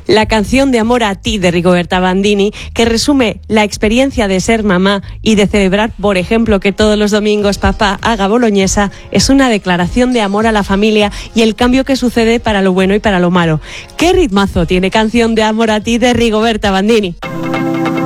La canción de Amor a ti de Rigoberta Bandini, que resume la experiencia de ser mamá y de celebrar, por ejemplo, que todos los domingos papá haga boloñesa, es una declaración de amor a la familia y el cambio que sucede para lo bueno y para lo malo. ¿Qué ritmazo tiene Canción de Amor a ti de Rigoberta Bandini?